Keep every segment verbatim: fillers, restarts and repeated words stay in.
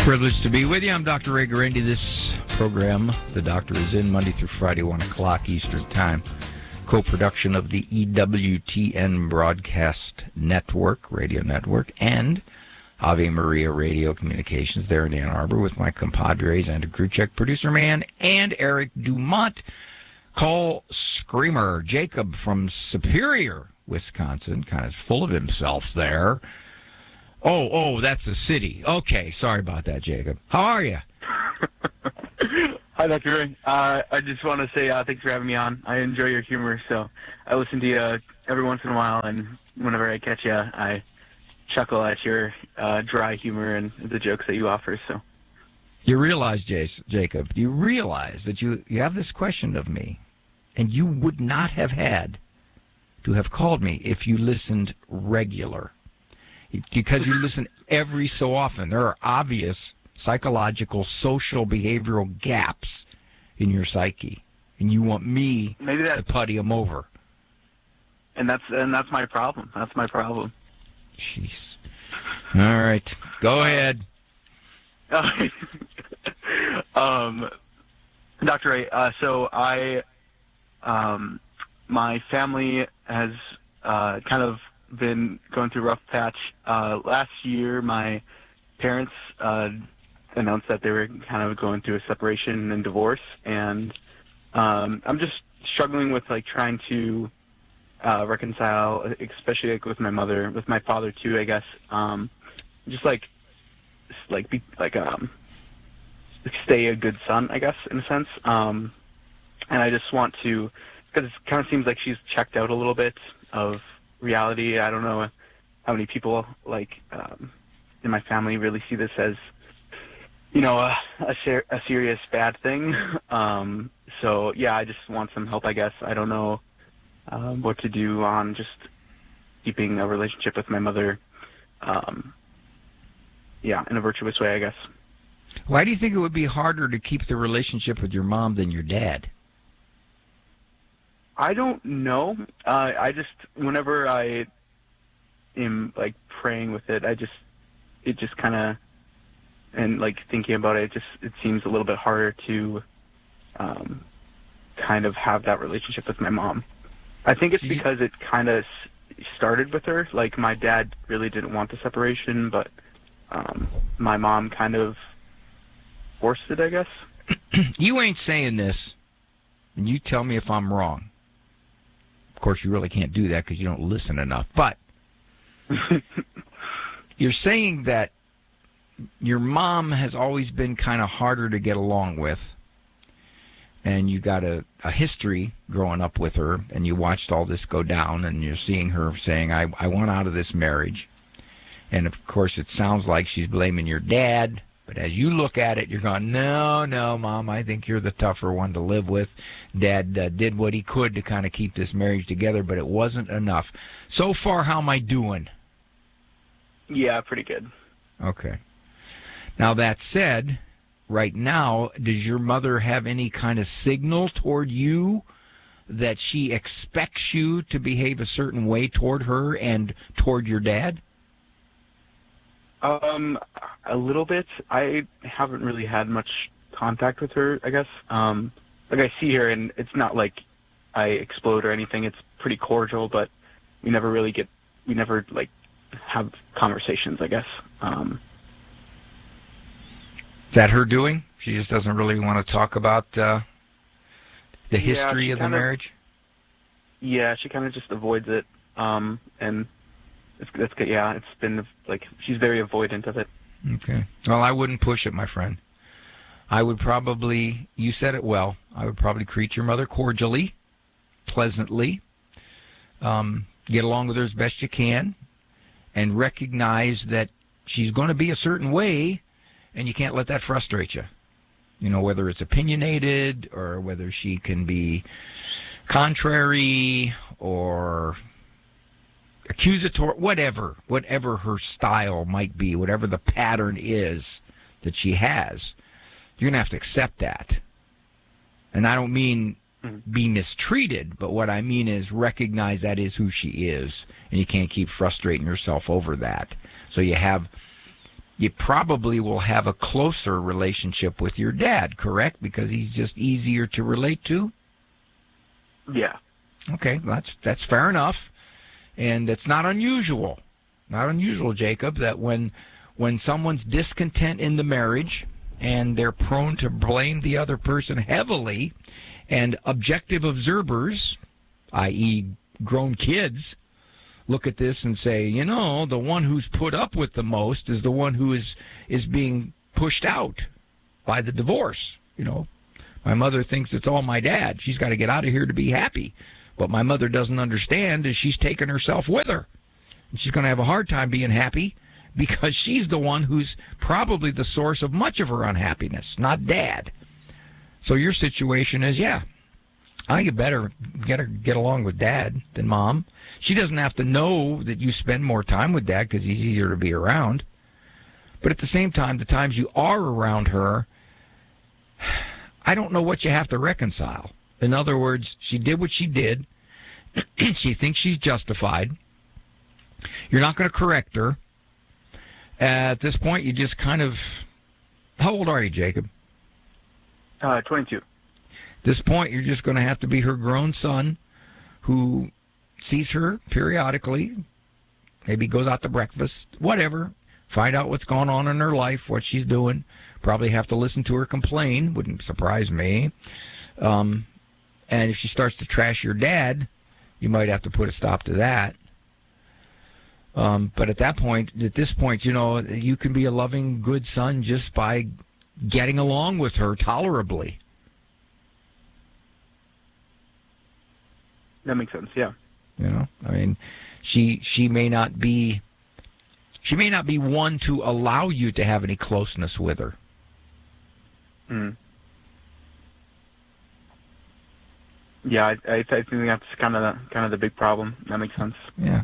Privileged to be with you. I'm Doctor Ray Guarendi. This program, The Doctor is In, Monday through Friday, one o'clock Eastern Time. Co-production of the E W T N Broadcast Network, Radio Network, and Ave Maria Radio Communications there in Ann Arbor with my compadres, Andrew Kruchek, producer man, and Eric Dumont. Call Screamer. Jacob from Superior, Wisconsin, kind of full of himself there. Oh, oh, that's the city. Okay, sorry about that, Jacob. How are you? Hi, Doctor Ray. Uh, I just want to say uh, thanks for having me on. I enjoy your humor, so I listen to you uh, every once in a while, and whenever I catch you, I chuckle at your uh, dry humor and the jokes that you offer. So, you realize, Jace, Jacob, you realize that you, you have this question of me, and you would not have had to have called me if you listened regular. Because you listen every so often. There are obvious psychological, social, behavioral gaps in your psyche, and you want me Maybe that, to putty them over. And that's and that's my problem. That's my problem. Jeez. All right, go ahead. um, Doctor Ray, uh, so I, um, my family has uh, kind of been going through a rough patch. Uh, last year, my parents uh, announced that they were kind of going through a separation and divorce, and um, I'm just struggling with like trying to uh, reconcile, especially like, with my mother, with my father too, I guess. Um, just like, like be like um, stay a good son, I guess, in a sense. Um, and I just want to, because it kind of seems like she's checked out a little bit of reality. I don't know how many people like um, in my family really see this as, you know, a, a, ser- a serious bad thing. Um, so yeah, I just want some help, I guess. I don't know um, what to do on just keeping a relationship with my mother, um, yeah, in a virtuous way, I guess. Why do you think it would be harder to keep the relationship with your mom than your dad? I don't know. Uh, I just, whenever I am, like, praying with it, I just, it just kind of, and, like, thinking about it, it just, it seems a little bit harder to um, kind of have that relationship with my mom. I think it's because it kind of started with her. Like, my dad really didn't want the separation, but um, my mom kind of forced it, I guess. You ain't saying this, and you tell me if I'm wrong. Of course, you really can't do that because you don't listen enough. But you're saying that your mom has always been kind of harder to get along with, and you got a, a history growing up with her, and you watched all this go down, and you're seeing her saying, I, I want out of this marriage. And, of course, it sounds like she's blaming your dad. But as you look at it, you're going, no, no, Mom, I think you're the tougher one to live with. Dad uh, did what he could to kind of keep this marriage together, but it wasn't enough. So far, how am I doing? Yeah, pretty good. Okay. Now, that said, right now, does your mother have any kind of signal toward you that she expects you to behave a certain way toward her and toward your dad? Um, a little bit. I haven't really had much contact with her, I guess. Um, like I see her, and it's not like I explode or anything. It's pretty cordial, but we never really get, we never like have conversations, I guess. Um, Is that her doing? She just doesn't really want to talk about uh, the history yeah, of the kinda, marriage? Yeah, she kind of just avoids it. Um, and it's, it's, yeah, it's been like, she's very avoidant of it. Okay. Well, I wouldn't push it, my friend. I would probably, you said it well, I would probably treat your mother cordially, pleasantly, um, get along with her as best you can, and recognize that she's going to be a certain way, and you can't let that frustrate you. You know, whether it's opinionated or whether she can be contrary or accusatory, whatever, whatever her style might be, whatever the pattern is that she has, you're going to have to accept that. And I don't mean be mistreated, but what I mean is recognize that is who she is, and you can't keep frustrating yourself over that. So you have you probably will have a closer relationship with your dad, correct? Because he's just easier to relate to? Yeah. Okay, that's that's fair enough. And it's not unusual. Not unusual, Jacob, that when when someone's discontent in the marriage and they're prone to blame the other person heavily, and objective observers, that is grown kids, look at this and say, you know, the one who's put up with the most is the one who is is being pushed out by the divorce. You know, my mother thinks it's all my dad. She's got to get out of here to be happy. What my mother doesn't understand is she's taken herself with her. And she's going to have a hard time being happy because she's the one who's probably the source of much of her unhappiness, not dad. So your situation is, yeah, I think you better get her get along with dad than mom. She doesn't have to know that you spend more time with dad because he's easier to be around. But at the same time, the times you are around her, I don't know what you have to reconcile. In other words, she did what she did. She thinks she's justified. You're not going to correct her. At this point, you just kind of... How old are you, Jacob? Uh, twenty-two. At this point, you're just going to have to be her grown son who sees her periodically, maybe goes out to breakfast, whatever, find out what's going on in her life, what she's doing. Probably have to listen to her complain. Wouldn't surprise me. Um, and if she starts to trash your dad, you might have to put a stop to that. Um, but at that point, at this point, you know, you can be a loving, good son just by getting along with her tolerably. That makes sense, yeah. You know, I mean, she she may not be she may not be one to allow you to have any closeness with her. Mm. Yeah, I, I, I think that's kind of the, kind of the big problem. That makes sense. Yeah.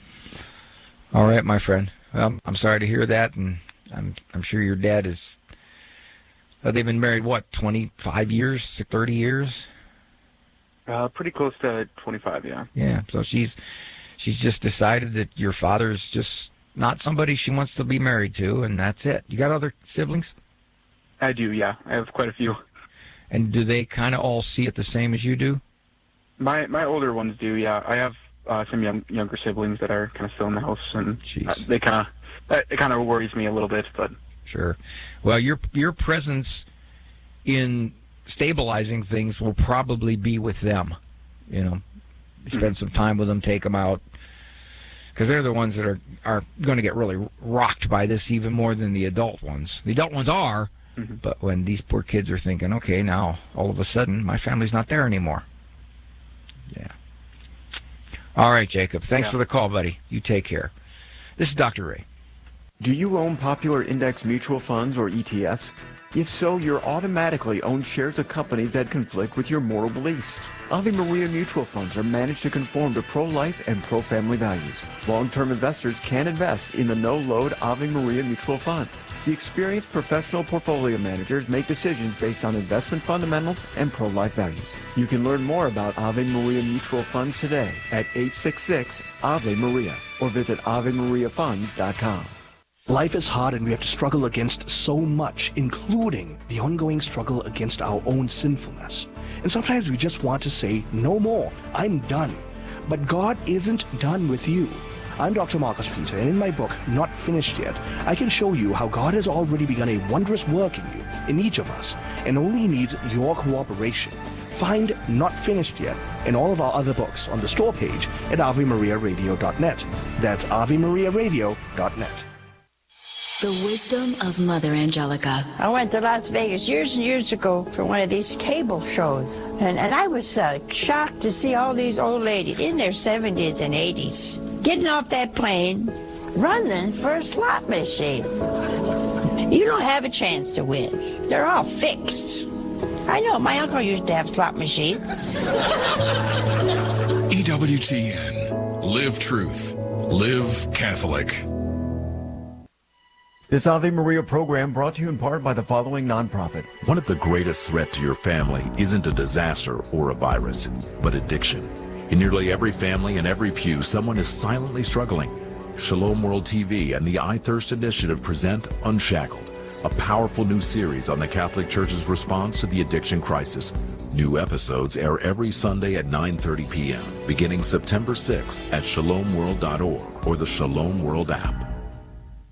All right, my friend. Well, I'm sorry to hear that, and I'm I'm sure your dad is. Uh, they've been married what, twenty-five years, thirty years? Uh, pretty close to twenty-five, yeah. Yeah. So she's she's just decided that your father's just not somebody she wants to be married to, and that's it. You got other siblings? I do, yeah. I have quite a few. And do they kind of all see it the same as you do? My my older ones do, yeah. I have uh, some young, younger siblings that are kind of still in the house, and uh, they kind of it kind of worries me a little bit, but sure. Well, your your presence in stabilizing things will probably be with them. You know, spend mm-hmm. some time with them, take them out, because they're the ones that are are going to get really rocked by this even more than the adult ones. The adult ones are. Mm-hmm. But when these poor kids are thinking, okay, now all of a sudden my family's not there anymore. Yeah. All right, Jacob. Thanks yeah. for the call, buddy. You take care. This is Doctor Ray. Do you own popular index mutual funds or E T Fs? If so, you're automatically own shares of companies that conflict with your moral beliefs. Ave Maria mutual funds are managed to conform to pro-life and pro-family values. Long-term investors can invest in the no-load Ave Maria mutual funds. The experienced professional portfolio managers make decisions based on investment fundamentals and pro-life values. You can learn more about Ave Maria Mutual Funds today at eight six six Ave Maria or visit ave maria funds dot com. Life is hard and we have to struggle against so much, including the ongoing struggle against our own sinfulness. And sometimes we just want to say, no more, I'm done. But God isn't done with you. I'm Doctor Marcus Peter, and in my book, Not Finished Yet, I can show you how God has already begun a wondrous work in you, in each of us, and only needs your cooperation. Find Not Finished Yet and all of our other books on the store page at ave maria radio dot net. That's ave maria radio dot net. The wisdom of Mother Angelica. I went to Las Vegas years and years ago for one of these cable shows, and, and I was uh, shocked to see all these old ladies in their seventies and eighties getting off that plane, running for a slot machine. You don't have a chance to win. They're all fixed. I know, my uncle used to have slot machines. E W T N. Live truth. Live Catholic. This Ave Maria program brought to you in part by the following nonprofit. One of the greatest threats to your family isn't a disaster or a virus, but addiction. In nearly every family and every pew, someone is silently struggling. Shalom World T V and the I Thirst Initiative present Unshackled, a powerful new series on the Catholic Church's response to the addiction crisis. New episodes air every Sunday at nine thirty p.m., beginning September sixth at shalom world dot org or the Shalom World app.